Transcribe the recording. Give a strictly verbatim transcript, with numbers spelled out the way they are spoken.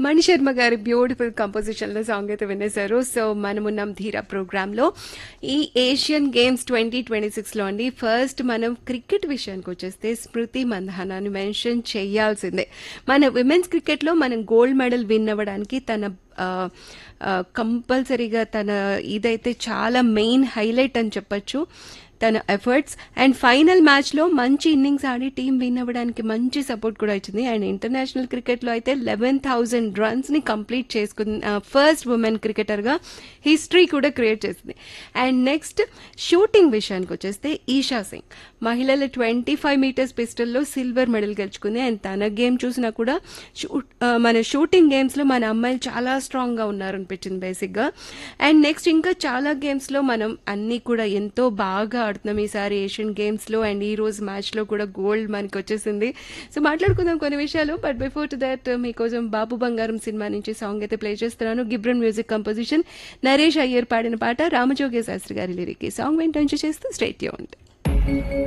మణిశర్మ గారి beautiful కంపోజిషన్లో song అయితే వినేశారు. So మనమున్నాం ధీరా ప్రోగ్రాంలో. ఈ ఏషియన్ గేమ్స్ ట్వంటీ ట్వంటీ సిక్స్లో అండి ఫస్ట్ మనం క్రికెట్ విషయానికి వచ్చేస్తే స్మృతి మందహానాన్ని మెన్షన్ చేయాల్సిందే. మన విమెన్స్ క్రికెట్లో మనం గోల్డ్ మెడల్ విన్ అవ్వడానికి తన కంపల్సరీగా తన ఇదైతే చాలా మెయిన్ హైలైట్ అని చెప్పొచ్చు తన ఎఫర్ట్స్. అండ్ ఫైనల్ మ్యాచ్లో మంచి ఇన్నింగ్స్ ఆడి టీం విన్ అవ్వడానికి మంచి సపోర్ట్ కూడా ఇచ్చింది. అండ్ ఇంటర్నేషనల్ క్రికెట్లో అయితే లెవెన్ థౌజండ్ రన్స్ని కంప్లీట్ చేసుకున్న ఫస్ట్ ఉమెన్ క్రికెటర్గా హిస్టరీ కూడా క్రియేట్ చేసింది. అండ్ నెక్స్ట్ షూటింగ్ విషయానికి వచ్చేస్తే ఈషా సింగ్ మహిళల twenty five metres పిస్టల్లో silver medal గెలుచుకుంది. అండ్ తన గేమ్ చూసినా కూడా షూట్ మన షూటింగ్ గేమ్స్లో మన అమ్మాయిలు చాలా స్ట్రాంగ్గా ఉన్నారనిపించింది బేసిక్గా. అండ్ నెక్స్ట్ ఇంకా చాలా గేమ్స్లో మనం అన్నీ కూడా ఎంతో బాగా ఆడుతున్నాం ఈసారి ఏషియన్ గేమ్స్లో. అండ్ ఈ రోజు మ్యాచ్లో కూడా గోల్డ్ మనకి వచ్చేసింది. సో మాట్లాడుకుందాం కొన్ని విషయాలు. బట్ బిఫోర్ టు దట్ మీకోసం బాబు బంగారం సినిమా నుంచి సాంగ్ అయితే ప్లే చేస్తున్నాను. గిబ్రన్ మ్యూజిక్ కంపోజిషన్, నరేష్ అయ్యర్ పాడిన పాట, రామజోగే శాస్త్రి గారి లిరిక్. ఈ సాంగ్ వెంట చేస్తూ స్ట్రైట్ యూన్డ్.